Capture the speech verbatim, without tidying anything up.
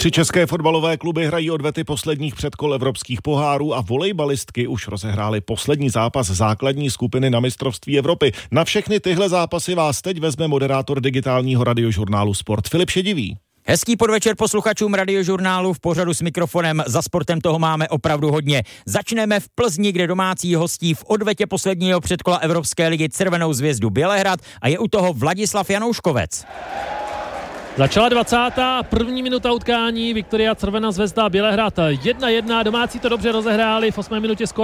Tři české fotbalové kluby hrají odvety posledních předkol evropských pohárů a volejbalistky už rozehrály poslední zápas základní skupiny na mistrovství Evropy. Na všechny tyhle zápasy vás teď vezme moderátor digitálního radiožurnálu Sport Filip Šedivý. Hezký podvečer posluchačům radiožurnálu. V pořadu s mikrofonem za sportem toho máme opravdu hodně. Začneme v Plzni, kde domácí hostí v odvetě posledního předkola Evropské ligy Červenou Zvězdu Bělehrad a je u toho Vladislav Janouškovec. Začala dvacátá první minuta utkání, Viktoria Červená Zvezda Bělehrad jedna jedna, domácí to dobře rozehráli, v osmé minutě skóre